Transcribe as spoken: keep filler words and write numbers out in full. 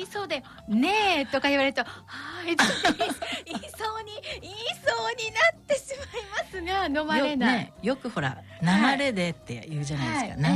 いそうでねえとか言われるとはーい言いそうに言いそうになってしまいますが飲まれない。 よ、ね、よくほら流れでって言うじゃないですか、 はい